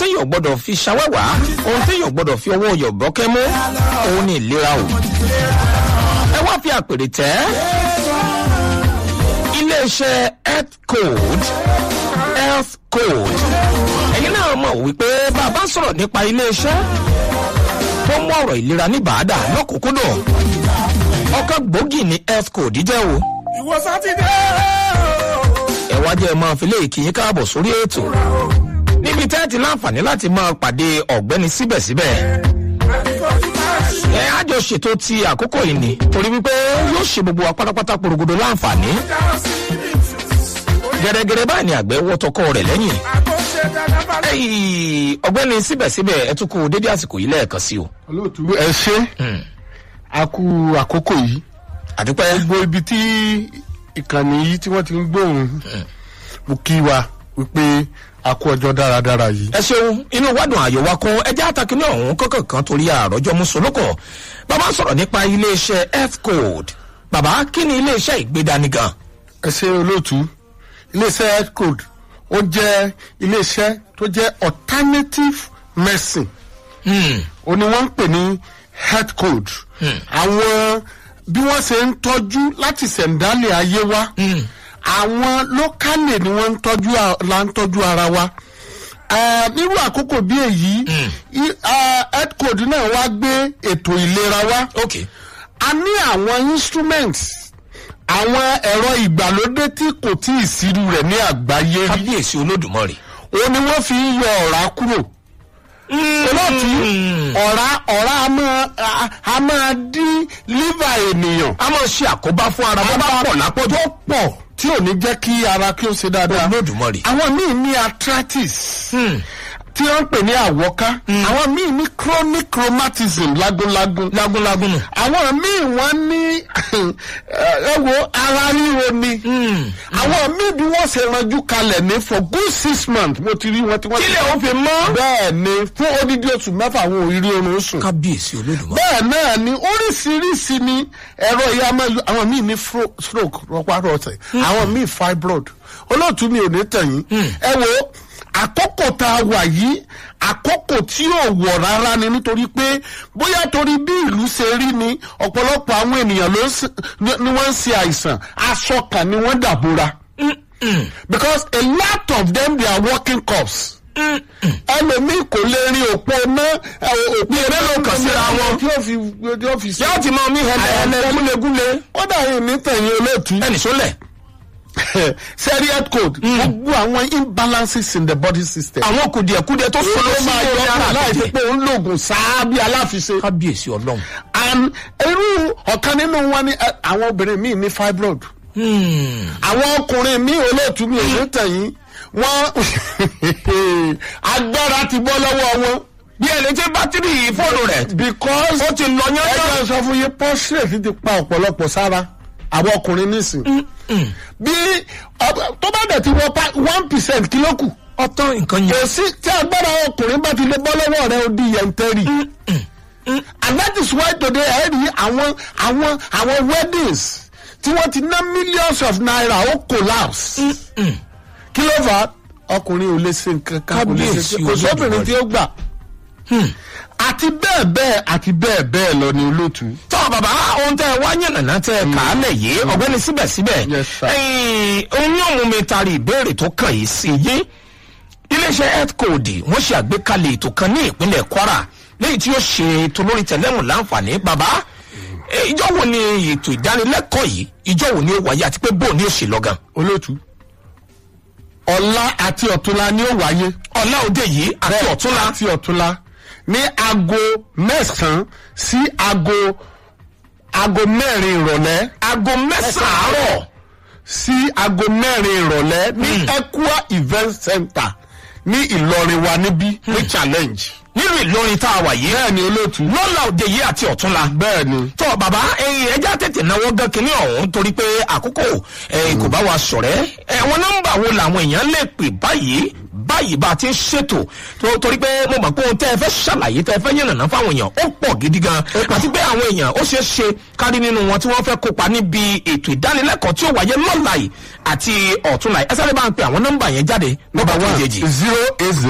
téèyàn gbọ́dọ̀ fi ṣàwẹ́wà ohun téèyàn gbọ́dọ̀ fi ọwọ́ yọ̀bọ́kẹ́ mú òun ní ìlera o. ẹ wá fi àpèrè tẹ́ iléeṣẹ́ health code ẹ̀yin náà mọ̀ wípé bàbá sọ̀rọ̀ nípa iléeṣẹ́ tó mú ọ̀rọ̀ ìlera ní bàádà lọ́kùnkúndùn ọkọ̀ gbòógì ní health code jẹ́ o. ìwọ sátidé. ẹ wá jẹ́ máa fi léèkì yín káàbọ̀ sórí ètò níbi tẹ́ẹ̀tì láǹfààní láti máa pàdé ọ̀gbẹ́ni síbẹ̀síbẹ̀. ẹ á jọ ṣètò ti àkókò yìí ni torí wípé yóò ṣe gbogbo wa pátápátá porogodo láǹfààní. gẹ́gẹ́rẹ́ báyìí ni àgbẹ̀ wọ́ tọkọ rẹ̀ lẹ́yìn. ọ̀gbẹ́ni síbẹ̀síbẹ̀ ẹ tún kú dédé àsìkò yìí lẹ́ẹ̀kan sí o. olóòtú ẹ ṣe a kú àkókò yìí. àdúpẹ́. gbogbo ibi tí ìkànnì yìí tí wọ́n ti ń gbóhùn mo kí wa wípé a kú ọjọ́ dáradára yìí. ẹ ṣeun inú wádùn àyò wa kún ẹjẹ́ àtàkì náà ọ̀hún kọ̀ọ̀kan torí àròjọ mùsùlùkọ̀. bàbá sọ̀rọ̀ nípa iléeṣẹ́ health code bàbá kí ni iléeṣẹ́ ìgbédani gan. ẹ ṣe olóòtú iléeṣẹ́ health code ó jẹ́ iléeṣẹ́ tó jẹ́ alternative medicine. ó ní wọ́n ń pè ní health code. àwọn bí wọ́n ṣe ń tọ́jú láti ṣẹ̀ǹdálẹ̀ ayé wa. àwọn lókàlè ni wọ́n ń tọ́jú ara wa. nírú àkókò bí èyí health code náà wá gbé ètò ìlera wa. a ní àwọn instruments àwọn ẹ̀rọ ìgbàlódé tí kò tí ì sírú rẹ̀ ní àgbáyé rí. kábíyèsí olódùmarè. òun ni wọ́n fi ń yọ ọ̀rá kúrò. olóòtú ọ̀rá a máa dín liver ènìyàn. a máa ṣe àkóbá fún ara bó bá pọ̀ lápọ̀jù. tó pọ̀ tí ò ní jẹ́ kí ara kí ó ṣe dáadáa. olódùmarè. àwọn míì ní arthritis tí wọ́n ń pè ní àwọ́ká. àwọn míì ní chronic rheumatism lágúnlágún. nù. àwọn míì wọ́n ní ara ríro ni. àwọn míì bí wọ́n ṣe ranjú kalẹ̀ ní for good 6 months mo ti rí wọn tí wọ́n. kílẹ̀ ó fi mọ́. bẹ́ẹ̀ ni fún odidi oṣù mẹ́fà àwọn òrírí oorun sùn. kábíyèsí olódùmarè. bẹ́ẹ̀ náà ni oríṣiríṣi ni ẹ̀rọ ìyá máa lu àwọn míì ní stroke rọpárọsẹ̀ àwọn míì fibroid olóòtú mi ò ní tẹ̀yìn. ẹ wo àkókò tá a wà yìí àkókò tí ò wọ̀ rárá ni nítorí pé bóyá torí bí ìlú ṣe rí ni ọ̀pọ̀lọpọ̀ àwọn ènìyàn ni wọ́n ń ṣe àìsàn aṣọ kan ni wọ́n dàbúra. because a lot of them they are working cops. ẹlòmíì kò lè rí òpó náà òpó eré ló kàn síra wọn tí ó fi yóò ti mọ mí hẹlẹ gúlegúle. kódà yìí ní tẹ̀yìn olóòtú. ẹnì sólẹ̀. sẹ́rí health code gbogbo àwọn imbalances in the body system. àwọn kùdìẹ̀kùdìẹ̀ tó sọ ló máa yọ ọ́ láìsí pé òun lògùn sáá bí aláfiṣe. kábíyèsí ọlọ́run. and irú ọ̀kan nínú wọn ni àwọn obìnrin míì ní fibroid. àwọn ọkùnrin míì olóòtú mi ò ní tẹ̀yìn wọ́n agbára ti bọ́ lọ́wọ́ wọn. bí ẹni tí bátìrì fóònù rẹ̀. because ó ti lọ yán tán. ẹgbẹ́ sọ fún yín prostate ti pa ọ̀pọ̀lọpọ̀ sára àwọn ọkùnrin nísìn. bí tó bá dẹ̀ ti wọ 1% kí ló kù. ọtán nǹkan yẹn. kò sí tí agbára ọkùnrin bá ti lè bọ́ lọ́wọ́ rẹ̀ ó di yẹntẹ́rì. and that is why today ẹ rí àwọn weddings tí wọ́n ti ná millions of naira ó collapse. kí ló fà á ọkùnrin ò lè ṣe nǹkan kan kò sóbìnrin tí ó gbà. àti bẹ́ẹ̀ bẹ́ẹ̀ lọ ni olóòtú. tọ́ bàbá ohun tẹ́ ẹ wá yànnàná tẹ́ ẹ kà á lẹ̀ yé ọ̀gbẹ́ni síbẹ̀síbẹ̀ òun yóò mú mi tari ìbéèrè tó kàn yìí sí yé iléeṣẹ́ health code wọ́n ṣe àgbékalẹ̀ ètò kan ní ìpínlẹ̀ kwara lẹ́yìn tí yóò ṣe ètò lórí tẹ̀lẹ́mù láǹfààní bàbá ìjọ wo ni ètò ìdánilẹ́kọ̀ọ́ yìí ìjọ wo ni ó wáyé àti pé bó ni ó ṣe lọ́gàn. olóòtú ọ̀la àti ọ̀túnla ni ó wáyé. ọ̀la òde yìí àti ọ̀túnla ní aago 9 sí aago 4 ìrọ̀lẹ́. aago 9 àárọ̀ sí aago 4 ìrọ̀lẹ́ ní Equa event center ní Ìlọrin wa níbí ní challenge. nínú Ìlọrin tá a wà yìí. bẹ́ẹ̀ ni olóòtú. lọ́la òde yìí àti ọ̀túnla. bẹ́ẹ̀ ni. tọ́ bàbá ẹja tètè náwó gan kínní ọ̀hún torí pé àkókò kò bá wa ṣọ̀rẹ́. àwọn nọ́mbà wo làwọn èèyàn lè pè báyìí bá a ti ń ṣètò torí pé mo mọ̀ pé ohun tẹ́ ẹ fẹ́ ṣàlàyé tẹ́ ẹ fẹ́ yànnàná fáwọn èèyàn ó pọ̀ gidi gan àti pé àwọn èèyàn ó ṣeé ṣe kárí nínú wọn tí wọ́n fẹ́ kópa níbi ètò ìdánilẹ́kọ̀ọ́ tí ó wáyé lọ́la yìí àti ọ̀túnla yìí ẹ sáré bá ń pe àwọn nọ́mbà yẹn jáde. nọ́mbà 1 080